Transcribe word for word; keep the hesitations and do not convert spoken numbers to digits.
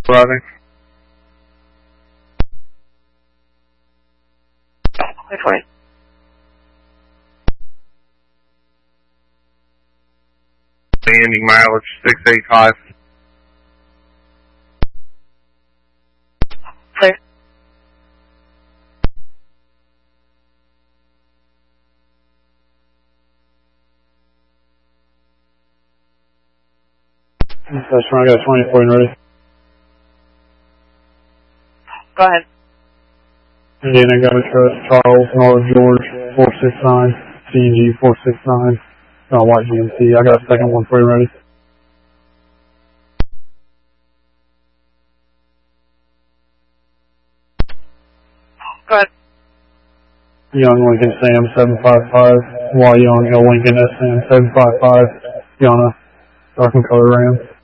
Driving. Wait for it. Ending mileage six eight five. Clear. That's right, I got twenty-four and ready. Go ahead. Indiana Gunner Trust, Charles, North George, four six nine, C N G four six nine, uh, white G M C. I got a second one for you ready. Go ahead. Young Lincoln Sam seven five five, Y Young L Lincoln S M seven five five, Yana, dark and color Ram.